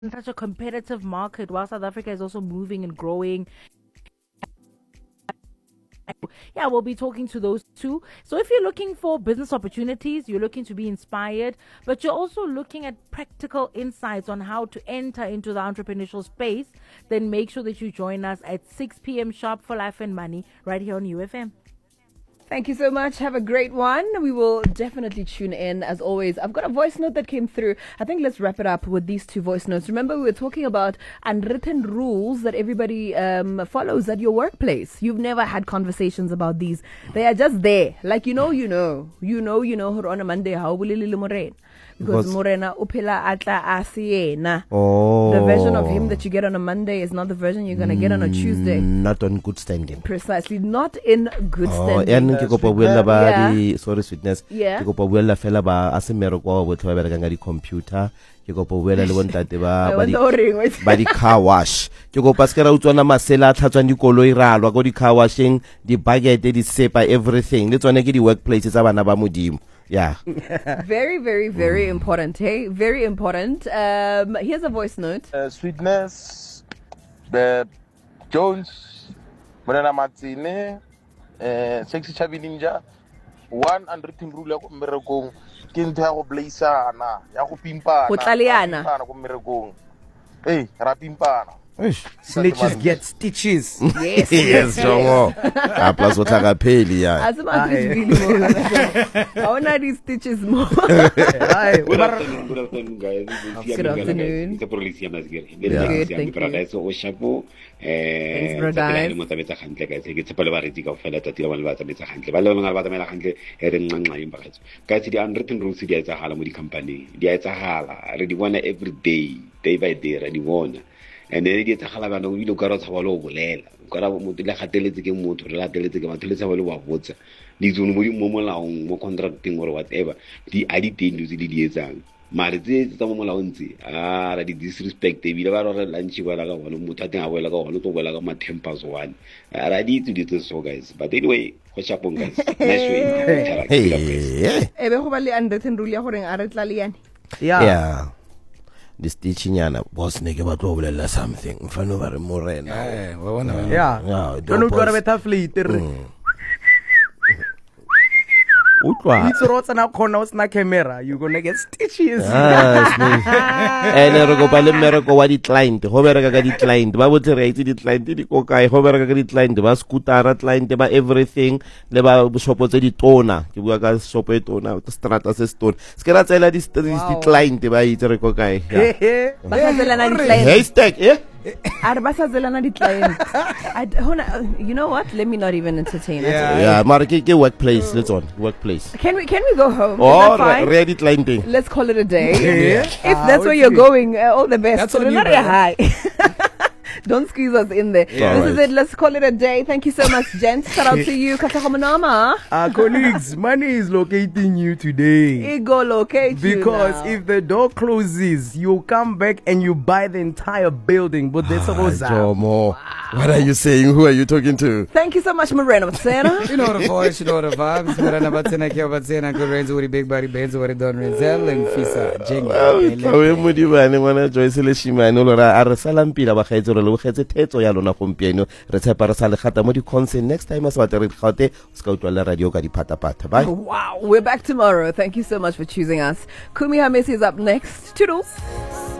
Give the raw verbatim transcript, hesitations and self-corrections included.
such a competitive market while South Africa is also moving and growing. Yeah, we'll be talking to those two. So if you're looking for business opportunities, you're looking to be inspired, but you're also looking at practical insights on how to enter into the entrepreneurial space, then make sure that you join us at six p.m. sharp for Life and Money right here on U F M. Thank you so much. Have a great one. We will definitely tune in as always. I've got a voice note that came through. I think let's wrap it up with these two voice notes. Remember, we were talking about unwritten rules that everybody um, follows at your workplace. You've never had conversations about these. They are just there. Like, you know, you know. You know, you know, on a Monday, how will you Morena? Because Morena upila atla asiena. Oh. The version of him that you get on a Monday is not the version you're going to get on a Tuesday. Not on good standing. Precisely. Not in good Oh, standing. ke kopa buella ba Yeah. di sorry sweetness Yeah. ke kopa buella fela ba a se mereko go tloba bereka nga di computer ke kopa buella le bontate ba I ba di want the ring, wait. ba di car wash ke kopa se ra utswana masela a tlhatswang dikoloi ralwa go di car washing di bucket di sepa everything le tsone ke di workplaces tsa bana ba modimo. Yeah. Very, very, very important. Hey, very important. Um, here's a voice note. Uh, sweetness, the Jones, Morena Matsine, uh, Sexy Chabi Ninja, one unwritten rule ya go mmerekong ke ntho ya go blaisana ya go pimpana Go tlaleana. pimpana go mmerekong eh ra pimpana. Snitches get stitches. Yes. Yes, jongo. A plus o tlaka pheli ya. As much as really more. I want to these stitches more. Hi. Good afternoon, good afternoon, guys. Good afternoon. It's a police yam Nasgir. Good, thank you. Paradise o shapo. Eh, Thanks, Paradise. mo tabetsa gantle guys. Ke tsepa le ba re tika fela tati ba le ba tabetsa gantle. Ba le ba ba tamela gantle e re nqanqa imba gatso. Guys, di unwritten rules di a etsagala mo di company. Di a etsagala. Re di bona every day, day by day re di bona. And then di etsagala bana o ile ka ra tshaba lo bolela. Ka ra motho le gateletse ke motho re lateletse ke batho le tshaba le wa botsa. Di tsone mo di mo molaong mo contracting or whatever. Di a di teng di di etsang. Mare tse tsa mo molaong tse a ra di disrespect e bile ba re lunch ba la ka bona motho a teng a boela ka bona to boela ka ma tempers one. Ra di tse di tse so guys. But anyway, go shapong guys. Nice way. Hey. Ebe go ba le unwritten rule ya gore a re tlaleane. Yeah. Yeah. This teaching boss ne ke ba tlo bolela something mfano ba re Morena. Eh, wa bona. Yeah. Yeah, Don't go to beta fleet. utlwa It's rotsa na khona o sna camera, you gonna get stitches. ene re go ba le mmereko wa di client go bereka ka di client ba botse re itse di client di ko kae go bereka ka di client ba scootera client ba everything le ba shopo tse di tona ke bua ka shopo e tona strata se stone se ke ra tsela di di client ba itse re ko kae. Ba sa zelana di client. Haystack eh Are ba sa zelana di client. I d- hona- You know what? Let me not even entertain it. yeah mara ke ke workplace let's on workplace Can we can we go home? Is oh that fine? ready clienting. Let's call it a day. Yeah. If Ah, that's where okay. you're going, uh, all the best. That's on you, Not brother. high. Don't squeeze us in there. Yeah. This is Alright. it. Let's call it a day. Thank you so much, gents. Shout out to you, Katahomanama. Our colleagues, money is locating you today. Ego locate you Because now. if the door closes, you come back and you buy the entire building. But that's all. Jomo, what are you saying? Who are you talking to? Thank you so much, Morena Matsena. You know the voice, you know the vibes. Morena Batsena, Kia Batsena, good rains with the big body bands, with the Don Renzel and Fisa, Jenga. Tawe modibane ngwana Joyce le Shimane lo ra a re salampila ba gaetse re le bogetse tetso ya lona gompieno re tshepa re sa le gata mo di concert next time as batla re gaute se ka utlwa le radio ka di phata phata bye. Wow, we're back tomorrow. Thank you so much for choosing us. Kumi Hamisi is up next. Toodles.